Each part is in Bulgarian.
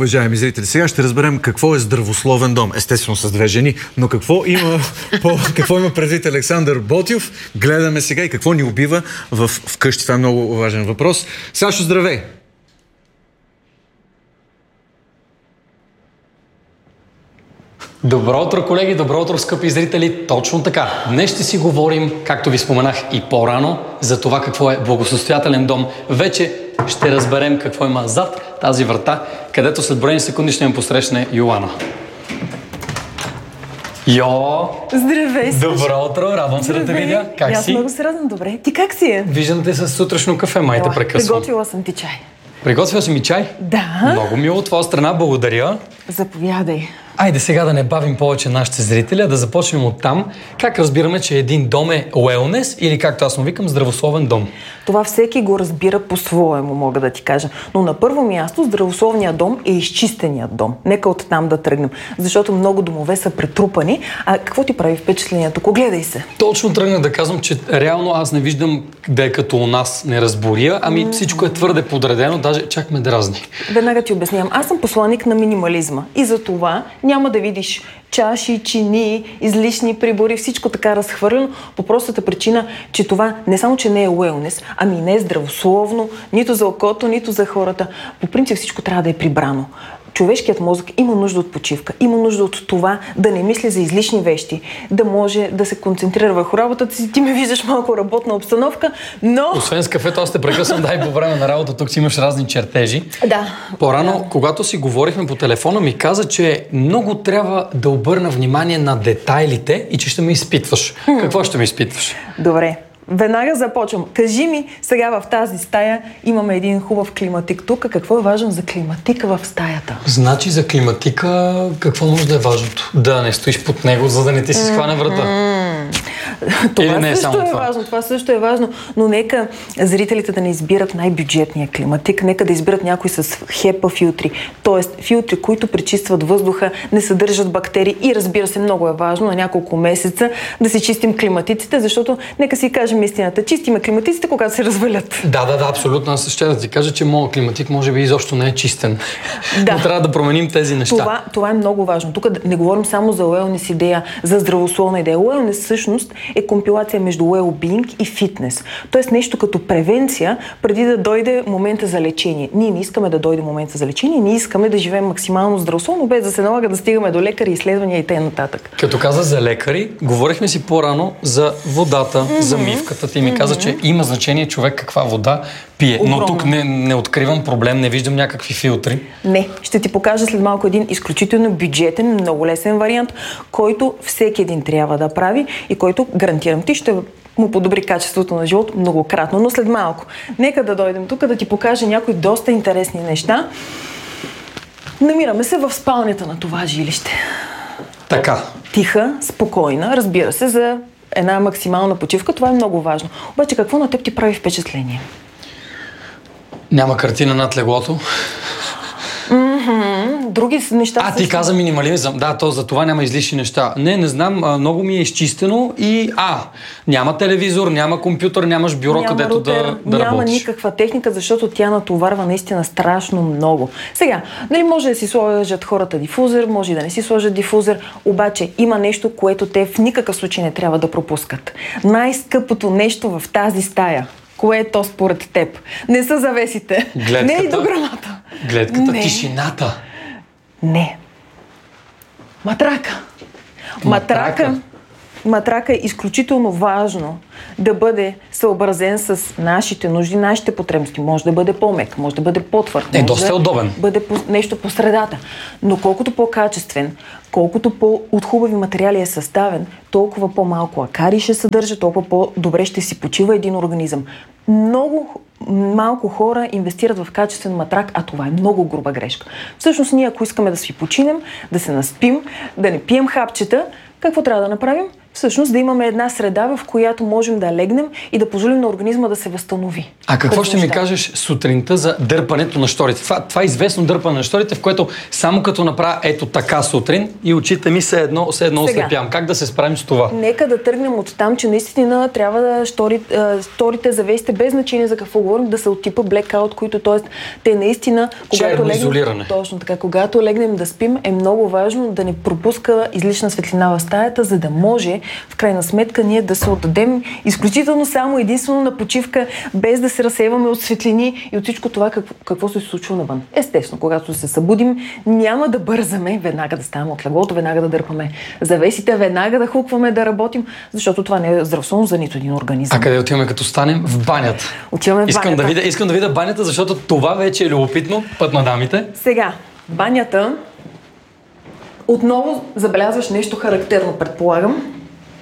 уважаеми зрители, сега ще разберем какво е здравословен дом. Естествено с две жени, но какво има предвид Александър Ботйов? Гледаме сега и какво ни убива вкъщи. Това е много важен въпрос. Сашо, здравей! Добро утро, колеги! Добро утро, скъпи зрители! Точно така. Днес ще си говорим, както ви споменах и по-рано, за това какво е благосъстоятелен дом. Вече ще разберем какво има зад тази врата, където след броени секунди ще ме посрещне Йоана. Йо! Здравей! Добро утро! Радвам се да те видя. Как Аз си? много се радвам. Добре. Ти как си? Виждам те с сутрешно кафе, май те прекъсвам. Приготвила съм ти чай. Приготвила си ми чай? Да. Много мило от твоя страна, благодаря. Заповядай. Айде сега да не бавим повече нашите зрители, а да започнем от там. Как разбираме, че един дом е уелнес или, както аз му викам, здравословен дом? Това всеки го разбира по-своему, мога да ти кажа. Но на първо място здравословният дом е изчистеният дом. Нека оттам да тръгнем. Защото много домове са претрупани. А какво ти прави впечатлението? Огледай се. Точно тръгнах да казвам, че реално аз не виждам да е като у нас не разбория, ами всичко е твърде подредено, даже чак ме дразни. Веднага ти обяснявам. Аз съм посланик на минимализма. И за това няма да видиш чаши, чини, излишни прибори, всичко така разхвърлено, по простата причина, че това не само, че не е уелнес, ами не е здравословно, нито за окото, нито за хората. По принцип всичко трябва да е прибрано. Човешкият мозък има нужда от почивка, има нужда от това да не мисли за излишни вещи, да може да се концентрира върху работата си. Ти ме виждаш малко работна обстановка, но... Освен с кафето, аз те прекъсвам, дай по време на работа, тук си имаш разни чертежи. Да. По-рано, когато си говорихме по телефона, ми каза, че много трябва да обърна внимание на детайлите и че ще ме изпитваш. Какво ще ме изпитваш? Добре. Веднага започвам. Кажи ми, сега в тази стая имаме един хубав климатик тук. Какво е важно за климатика в стаята? Значи за климатика какво може да е важното? Да не стоиш под него, за да не ти си схване врата. Това не също е важно, това също е важно, но нека зрителите да не избират най-бюджетния климатик, нека да избират някой с хепа филтри, т.е. филтри, които пречистват въздуха, не съдържат бактерии и, разбира се, много е важно на няколко месеца да си чистим климатиците, защото нека си кажем истината, чистиме климатиците, когато се развалят. Да, абсолютно. Аз ще да ти кажа, че моят климатик може би изобщо не е чистен. Да. Но трябва да променим тези неща. Това е много важно. Тук не говорим само за уелнес идея, за здравословна идея. Уелнес всъщност е компилация между well-being и фитнес. Тоест нещо като превенция, преди да дойде момента за лечение. Ние не искаме да дойде момента за лечение, ние искаме да живеем максимално здравословно, без да се налага да стигаме до лекари, изследвания и т.н. Като каза за лекари, говорихме си по-рано за водата, за мивката. Ти ми каза, че има значение човек каква вода пие. Огромно. Но тук не откривам проблем, не виждам някакви филтри. Не, ще ти покажа след малко един изключително бюджетен, много лесен вариант, който всеки един трябва да прави и който, гарантирам ти, ще му подобри качеството на живот многократно. Но след малко. Нека да дойдем тук да ти покажа някои доста интересни неща. Намираме се в спалнята на това жилище. Така. Тиха, спокойна, разбира се, за една максимална почивка. Това е много важно. Обаче какво на теб ти прави впечатление? Няма картина над леглото. Други неща... Ти каза минимализъм. Да, за това няма излишни неща. Не знам, много ми е изчистено и няма телевизор, няма компютър, нямаш бюро, където да няма работиш. никаква техника, защото тя натоварва наистина страшно много. Сега, може да си сложат хората дифузер, може и да не си сложат дифузер, обаче има нещо, което те в никакъв случай не трябва да пропускат. Най-скъпото нещо в тази стая. Кое е то според теб? Не са завесите. Гледката, не е идограмата. Гледката, тишината. Не. Матрака. Матрака е изключително важно да бъде съобразен с нашите нужди, нашите потребности. Може да бъде по-мек, може да бъде по-твърд. Доста е удобен. Бъде нещо по средата. Но колкото по-качествен, колкото от хубави материали е съставен, толкова по-малко акари ще съдържа, толкова по-добре ще си почива един организъм. Много малко хора инвестират в качествен матрак, а това е много груба грешка. Всъщност ние, ако искаме да си починем, да се наспим, да не пием хапчета, какво трябва да направим? Всъщност да имаме една среда, в която можем да легнем и да позволим на организма да се възстанови. А какво ще ми кажеш сутринта за дърпането на щорите? Това е известно дърпане на щорите, в което само като направя ето така сутрин и очите ми се едно ослепявам. Как да се справим с това? Нека да тръгнем от там, че наистина трябва да щорите, завесите, без значение за какво говорим, да са от типа blackout, които т.е. те наистина, когато легнем, точно така, когато легнем да спим, е много важно да не пропуска излишна светлина в стаята, за да може в крайна сметка ние да се отдадем изключително само единствено на почивка, без да се разсейваме от светлини и от всичко това какво се случва навън. Естествено, когато се събудим, няма да бързаме веднага да ставаме от леглото, веднага да дърпаме завесите, веднага да хукваме да работим, защото това не е здравословно за нито един организъм. А къде отиваме като станем? В банята. Отиваме в банята. Искам да видя банята, защото това вече е любопитно. Път на дамите. Сега, банята отново забелязваш нещо характерно, предполагам.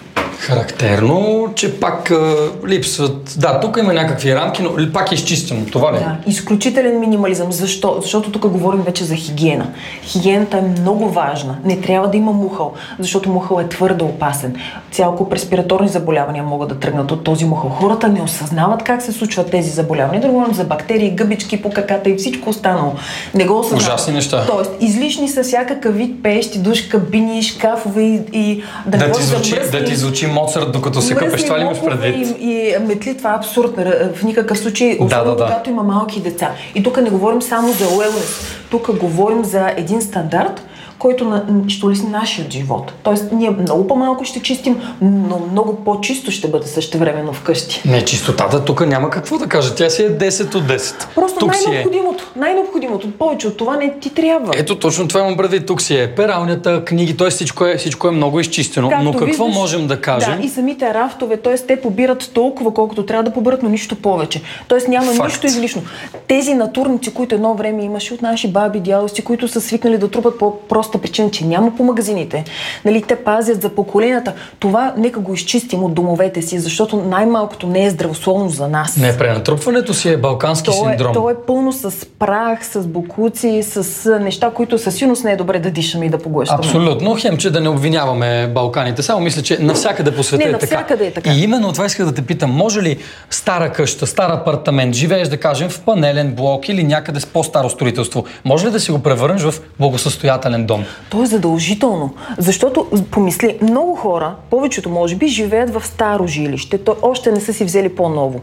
Характерно, че пак липсват. Да, тук има някакви рамки, но пак е изчистено. Това ли? Да, изключителен минимализъм. Защо? Защото тук говорим вече за хигиена. Хигиената е много важна. Не трябва да има мухъл, защото мухъл е твърде опасен. Цялко респираторни заболявания могат да тръгнат от този мухъл. Хората не осъзнават как се случват тези заболявания. Да говорим за бактерии, гъбички по краката и всичко останало. Не го осъзнават. Ужасни неща. Тоест, излишни са всякакъв вид пеещи, душ, кабини, шкафове и да ти звучи Моцарт, докато се къпеш, това ли имаш предвид? И метли, това е абсурд. В никакъв случай, особено когато има малки деца. И тук не говорим само за уелнес. Тук говорим за един стандарт, който ще улесни нашия живот. Тоест, ние много по-малко ще чистим, но много по-чисто ще бъде същевременно вкъщи. Не, чистотата тук няма какво да кажа. Тя си е 10 от 10. Просто тук най-необходимото. Повече от това не ти трябва. Ето точно това имам предвид. Тук си е пералнята, книги, т.е. всичко е много изчистено. Както но какво виждаш, можем да кажем? Да, и самите рафтове, т.е. те побират толкова, колкото трябва да побират, но нищо повече. Т.е. няма нищо излишно. Тези натурници, които едно време имаше от наши баби, дядовци, които са свикнали да трупат по проста причина, че няма по магазините. Нали, те пазят за поколенията. Това нека го изчистим от домовете си, защото най-малкото не е здравословно за нас. Не, пренатрупването си е балкански синдром. То е пълно с прах, с боклуци, с неща, които със сигурност не е добре да дишаме и да поглъщаме. Абсолютно. Хемче да не обвиняваме Балканите. Само мисля, че навсякъде по света е така. Е така. И именно това исках да те питам. Може ли стара къща, стар апартамент, живееш, да кажем, в панелен блок или някъде с по-старо строителство, може ли да си го превърнеш в благосъстоятелен дом? То е задължително, защото помисли, много хора, повечето може би, живеят в старо жилище, то още не са си взели по-ново.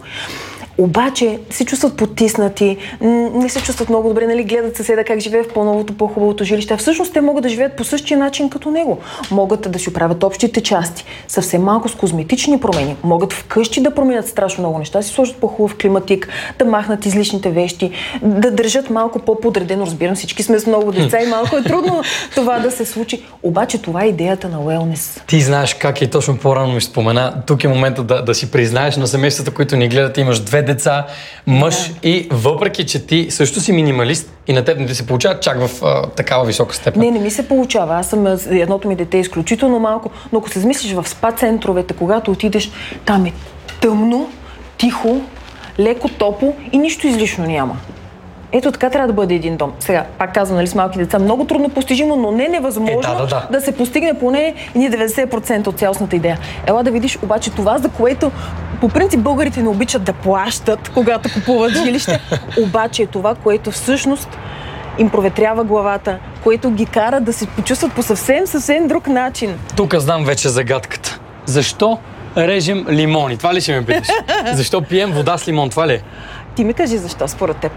Обаче се чувстват потиснати, не се чувстват много добре, нали, гледат съседа как живее в по-новото, по-хубавото жилище. А всъщност те могат да живеят по същия начин като него. Могат да си оправят общите части, съвсем малко с козметични промени. Могат вкъщи да променят страшно много неща, си сложат по-хубав климатик, да махнат излишните вещи, да държат малко по-подредено. Разбирам, всички сме с много деца и малко е трудно това да се случи. Обаче това е идеята на уелнес. Ти знаеш как и точно по-рано ми спомена. Тук е момента да си признаеш на семействата, които ни гледат, имаш 2 деца, мъж и въпреки, че ти също си минималист и на теб не ти се получава чак в такава висока степен. Не ми се получава. Аз съм, едното ми дете е изключително малко, но ако се замислиш в спа центровете, когато отидеш, там е тъмно, тихо, леко топло и нищо излишно няма. Ето така трябва да бъде един дом. Сега, пак казвам, нали, с малки деца, много трудно постижимо, но не невъзможно да се постигне поне 90% от цялостната идея. Ела да видиш обаче това, за което по принцип българите не обичат да плащат, когато купуват жилище, обаче е това, което всъщност им проветрява главата, което ги кара да се почувстват по съвсем друг начин. Тук знам вече загадката. Защо режем лимони? Това ли ще ме питаш? Защо пием вода с лимон? Това ли? Ти ми кажи защо според теб.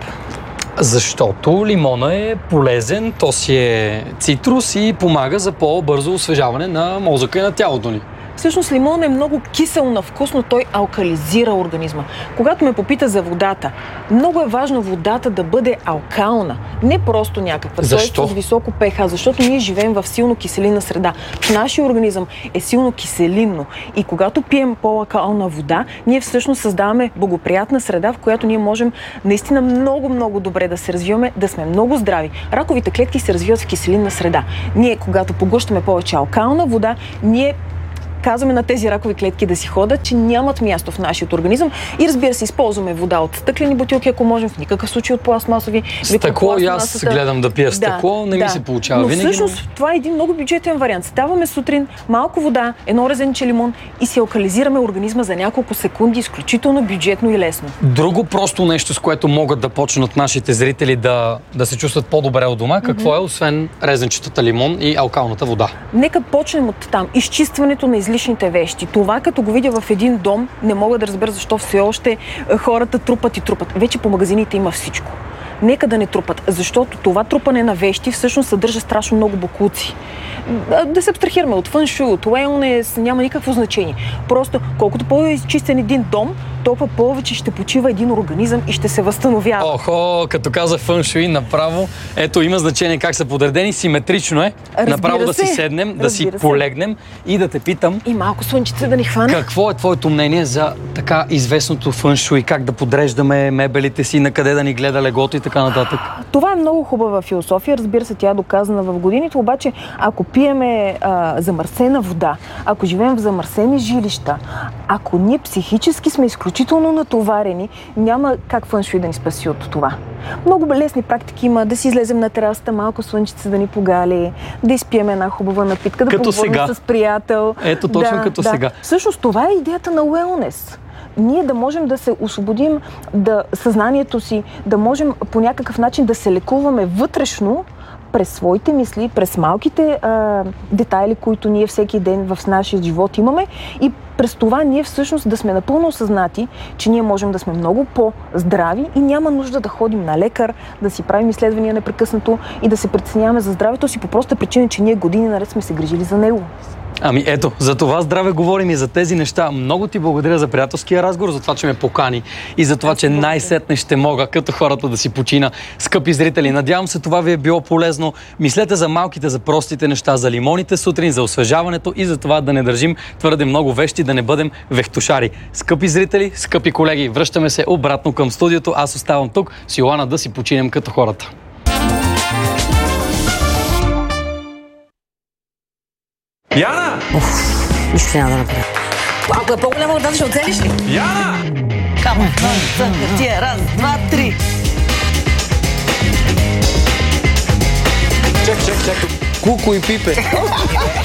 Защото лимона е полезен, то си е цитрус и помага за по-бързо освежаване на мозъка и на тялото ни. Всъщност лимон е много кисел на вкус, но той алкализира организма. Когато ме попита за водата, много е важно водата да бъде алкална, не просто някаква. Защо? Т.е. с високо pH, защото ние живеем в силно киселинна среда. В нашия организъм е силно киселинно и когато пием по-алкална вода, ние всъщност създаваме благоприятна среда, в която ние можем наистина много добре да се развиваме, да сме много здрави. Раковите клетки се развиват в киселинна среда. Ние, когато поглъщаме повече алкална вода, ние казваме на тези ракови клетки да си ходят, че нямат място в нашия организъм и разбира се, използваме вода от стъклени бутилки, ако можем, в никакъв случай от пластмасови. Стъкло и аз гледам да пия стъкло, не ми се получава но винаги. Всъщност това е един много бюджетен вариант. Ставаме сутрин, малко вода, едно резенче лимон и се алкализираме организма за няколко секунди, изключително бюджетно и лесно. Друго просто нещо, с което могат да почнат нашите зрители да се чувстват по-добре от дома, какво е, освен резенчетата лимон и алкалната вода? Нека почнем от там. Изчистването на излишните вещи. Това, като го видя в един дом, не мога да разбера защо все още хората трупат и трупат. Вече по магазините има всичко. Нека да не трупат, защото това трупане на вещи всъщност съдържа страшно много боклуци. Да се абстрахираме от фъншуй, от уелнес, няма никакво значение. Просто колкото по-изчистен един дом, толкова повече ще почива един организъм и ще се възстановява. Охо, като каза фъншуй, направо, ето има значение как са подредени, симетрично е. Направо да си седнем, да си полегнем и да те питам. И малко слънчице да ни хване. Какво е твоето мнение за така известното фъншуй, как да подреждаме мебелите си, на къде да ни гледа леглото и така нататък? Това е много хубава философия, разбира се, тя е доказана в годините, обаче ако пиеме замърсена вода, ако живеем в замърсени жилища, ако ние психически сме изключително натоварени, няма как фъншуй да ни спаси от това. Много лесни практики има да си излезем на терасата, малко слънчице да ни погали, да изпием една хубава напитка, да поговорим с приятел. Ето точно като сега. Всъщност това е идеята на уелнес. Ние да можем да се освободим съзнанието си, да можем по някакъв начин да се лекуваме вътрешно през своите мисли, през малките детайли, които ние всеки ден в нашия живот имаме и през това ние всъщност да сме напълно осъзнати, че ние можем да сме много по-здрави и няма нужда да ходим на лекар, да си правим изследвания непрекъснато и да се притесняваме за здравето си по проста причина, че ние години наред сме се грижили за него. Ами ето, за това здраве говорим и за тези неща. Много ти благодаря за приятелския разговор, за това, че ме покани и за това, че най-сетне ще мога като хората да си почина. Скъпи зрители, надявам се това ви е било полезно. Мислете за малките, за простите неща, за лимоните сутрин, за освежаването и за това да не държим твърде много вещи, да не бъдем вехтошари. Скъпи зрители, скъпи колеги, връщаме се обратно към студиото. Аз оставам тук с Йоана да си починем като хората. Яна! Нищо няма да направя. Ако е по-голяма от тази, ще оцелиш ли? Яна! Камо, хартия, раз, два, три. Чак. Куко и Пипе.